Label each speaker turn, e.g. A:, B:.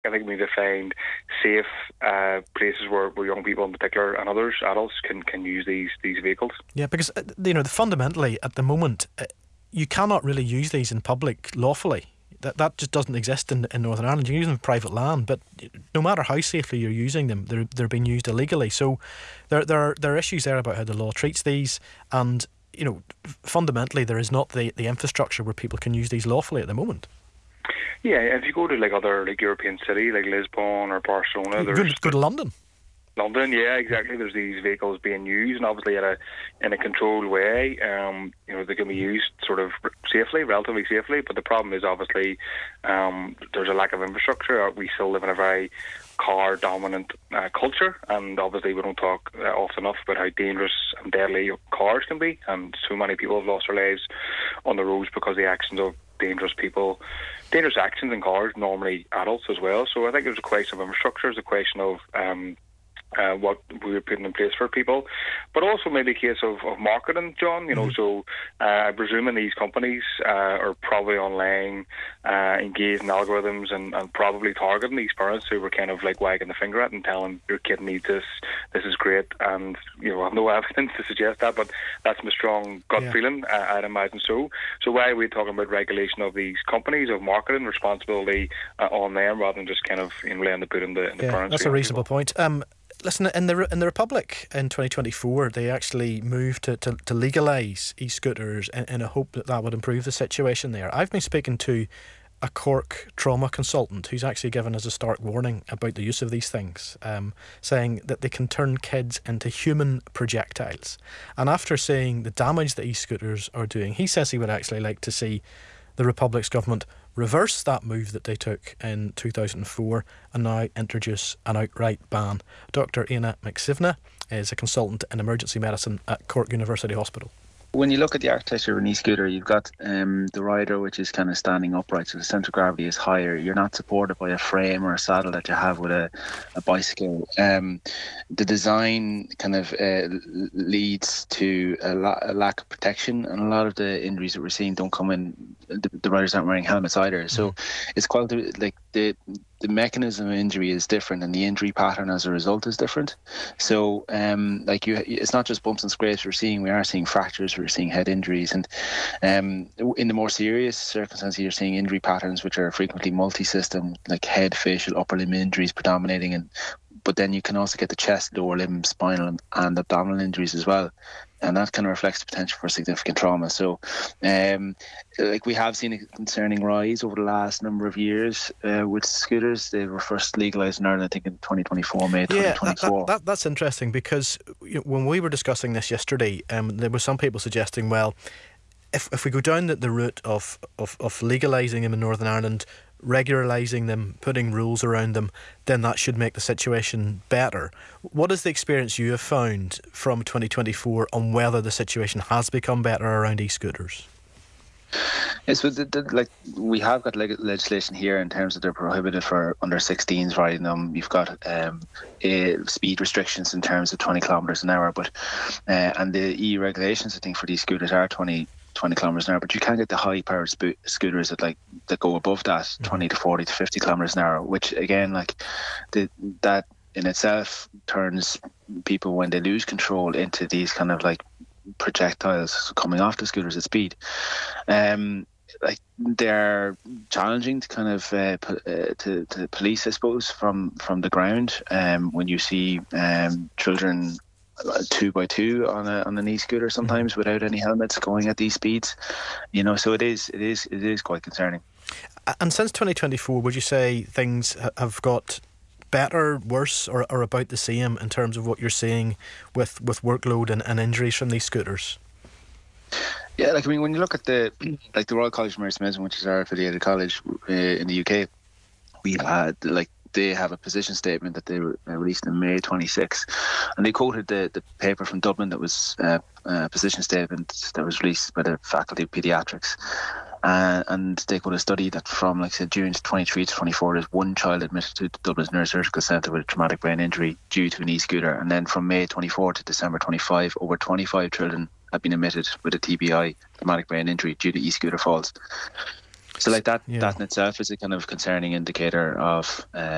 A: I think we need to find safe places where young people in particular and others, adults, can use these vehicles.
B: Yeah, because fundamentally at the moment you cannot really use these in public lawfully. That just doesn't exist in Northern Ireland. You can use them in private land, but no matter how safely you're using them, they're being used illegally. So there are issues there about how the law treats these, and fundamentally there is not the infrastructure where people can use these lawfully at the moment.
A: Yeah, if you go to other European cities like Lisbon or Barcelona,
B: go to London.
A: London, yeah, exactly. There's these vehicles being used, and obviously in a controlled way. They can be used sort of safely, relatively safely. But the problem is obviously there's a lack of infrastructure. We still live in a very car-dominant culture, and obviously we don't talk often enough about how dangerous and deadly cars can be. And so many people have lost their lives on the roads because of the actions of dangerous people. Dangerous actions in cars, normally adults as well. So I think there's a question of infrastructure, there's a question of what we were putting in place for people, but also maybe a case of marketing, John. So I presume these companies are probably online, engaged in algorithms and probably targeting these parents who were kind of like wagging the finger at and telling your kid needs this is great, and I have no evidence to suggest that, but that's my strong gut feeling. I'd imagine so. So why are we talking about regulation of these companies, of marketing responsibility on them, rather than just kind of laying the boot in the parents?
B: That's a reasonable point. Listen, in the Republic in 2024, they actually moved to legalise e-scooters in a hope that would improve the situation there. I've been speaking to a Cork trauma consultant who's actually given us a stark warning about the use of these things, saying that they can turn kids into human projectiles. And after seeing the damage that e-scooters are doing, he says he would actually like to see the Republic's government reverse that move that they took in 2004 and now introduce an outright ban. Dr. Aina McSivna is a consultant in emergency medicine at Cork University Hospital.
C: When you look at the architecture of an e-scooter, you've got the rider, which is kind of standing upright, so the centre of gravity is higher. You're not supported by a frame or a saddle that you have with a bicycle. The design kind of leads to a lack of protection, and a lot of the injuries that we're seeing don't come in. The riders aren't wearing helmets either, so it's quite like the mechanism of injury is different, and the injury pattern as a result is different. So, it's not just bumps and scrapes we're seeing. We are seeing fractures. We're seeing head injuries, and in the more serious circumstances, you're seeing injury patterns which are frequently multi-system, like head, facial, upper limb injuries predominating, but then you can also get the chest, lower limb, spinal and abdominal injuries as well. And that kind of reflects the potential for significant trauma. So, we have seen a concerning rise over the last number of years with scooters. They were first legalised in Ireland, I think, in 2024, May 2024.
B: That's interesting, because when we were discussing this yesterday, there were some people suggesting, well, if we go down the route of legalising them in Northern Ireland, regularising them, putting rules around them, then that should make the situation better. What is the experience you have found from 2024 on whether the situation has become better around e-scooters?
C: Yes, we have got legislation here in terms of they're prohibited for under 16s riding them. You've got speed restrictions in terms of 20 kilometres an hour, but and the EU regulations, I think, for these scooters are 20 kilometres an hour, but you can get the high powered scooters that go above that, 20 to 40 to 50 kilometres an hour, which again, that in itself turns people, when they lose control, into these kind of like projectiles coming off the scooters at speed. They're challenging to kind of to police, I suppose, from the ground. When you see children 2x2 on an e-scooter sometimes without any helmets going at these speeds, so it is quite concerning.
B: And since 2024, would you say things have got better, worse, or about the same in terms of what you're seeing with workload and injuries from these scooters?
C: Yeah, when you look at the Royal College of Emergency Medicine, which is our affiliated college in the UK, we had they have a position statement that they released in May 26, and they quoted the paper from Dublin that was a position statement that was released by the Faculty of Paediatrics. And they got a study that from June 23 to 24, there's one child admitted to Dublin's neurosurgical centre with a traumatic brain injury due to an e-scooter, and then from May 24 to December 25, over 25 children have been admitted with a TBI, traumatic brain injury, due to e-scooter falls. So that in itself is a kind of concerning indicator of